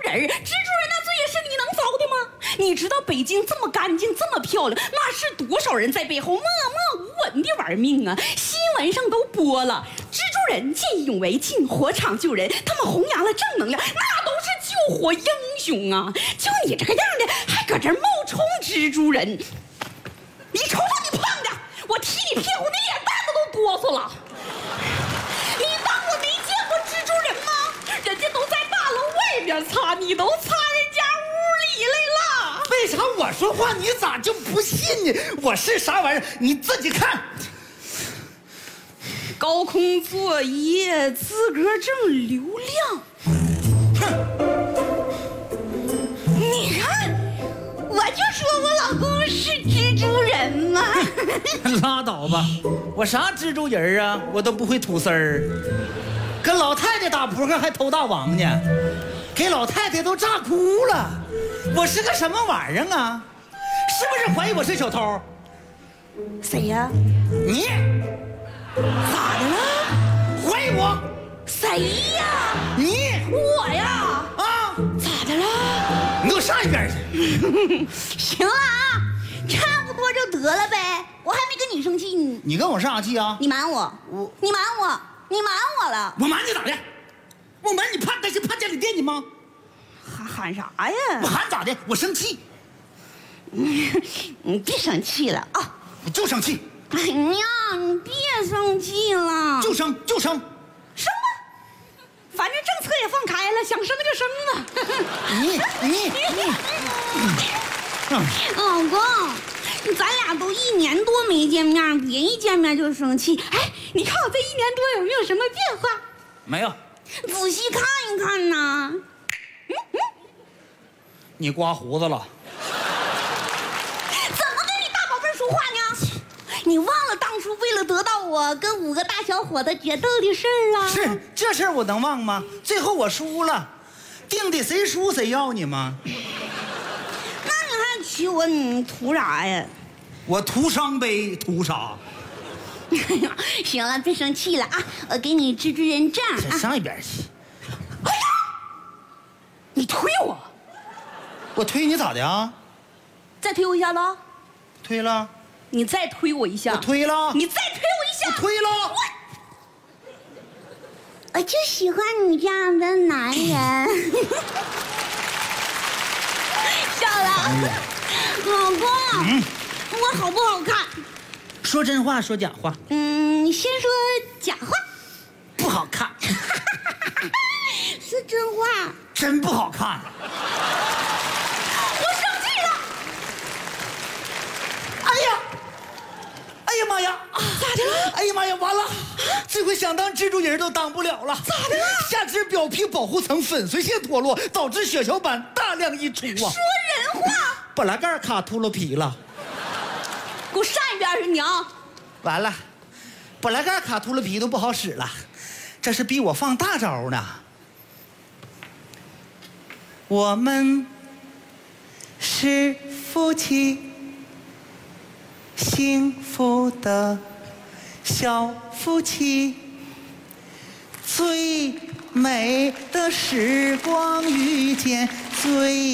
人，蜘蛛人那罪是你能扫的吗？你知道北京这么干净这么漂亮，那是多少人在背后默默无闻的玩命啊？新闻上都播了，蜘蛛人见义勇为进火场救人，他们弘扬了正能量，那都是救火英雄啊！就你这个样的还搁这冒充蜘蛛人，你瞅瞅你胖的，我踢你屁股那脸蛋子都哆嗦了。你当我没见过蜘蛛人吗？人家都在大楼外边擦，你都擦人家屋里来了。 为啥我说话你咋就不信呢？我是啥玩意儿？你自己看。 高空作业资格证流量。你看，我就说我老公是蜘蛛人嘛。 拉倒吧，我啥蜘蛛人啊？我都不会吐丝儿，跟老太太打扑克还偷大王呢，给老太太都炸哭了。我是个什么玩意儿啊？是不是怀疑我是小偷？ 谁呀？ 你咋的了？ 怀疑我？ 谁呀？ 你我呀？ 啊？ 咋的了？ 你给我上一边去！ 行了啊，差不多就得了呗，我还没跟你生气呢。 你跟我生啥气啊？ 你瞒我，你瞒我，你瞒我了。 我瞒你咋的？我瞒你怕担心怕家里惦记吗？ 喊啥呀？ 我喊咋的？我生气。 你别生气了啊！ 我就生气。 哎呀，你别生气了， 就生。 生吧，反正政策也放开了，想生就生啊。老公，咱俩都1年多没见面，别一见面就生气。哎，你看我这1年多有没有什么变化？ 没有。 仔细看一看呐。 你刮胡子了。 怎么跟你大宝贝说话呢？你忘了当初为了得到我跟5个大小伙子决斗的事儿啊？ 是，这事儿我能忘吗？最后我输了，定的谁输谁要你吗？ 那你还娶我，你图啥呀？ 我图伤悲，图啥？ 行了，别生气了啊！我给你蜘蛛人杖啊！ 上一边去！ 哎呀，你推我！ 我推你咋的啊？ 再推我一下子！ 推了。 你再推我一下！ 我推了。 你再推我一下！ 我推了。 我就喜欢你这样的男人。笑了，老公，我好不好看？ 说真话，说假话？ 先说假话。 不好看。 是真话。 真不好看。 我生气了。 哎呀妈呀！ 咋的了？ 哎呀妈呀！完了，这回想当蜘蛛人都当不了了。 咋的了？ 下肢表皮保护层粉碎性脱落，导致血小板大量溢出啊！ 说人话。 本来盖卡秃噜皮了。 给我上一边去你啊！ 完了，本来盖卡秃噜皮都不好使了，这是逼我放大招呢。我们是夫妻，幸福的小夫妻，最美的时光遇见最